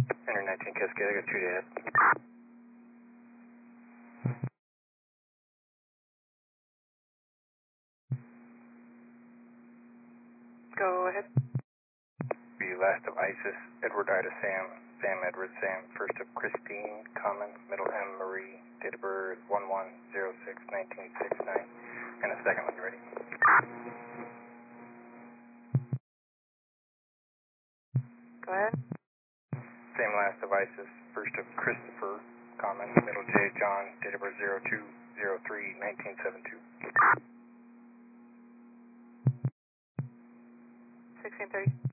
Enter 19 Cascade, I got 2 dead. Go ahead. Be last of Isis, Edward Ida Sam, Sam Edward Sam, first of Christine, common, middle M Marie, date of birth 11/06/1969, and a second when you're ready. Go ahead. Same last of Isis, first of Christopher, common, middle J John, date of birth 02/03/1972. 1630.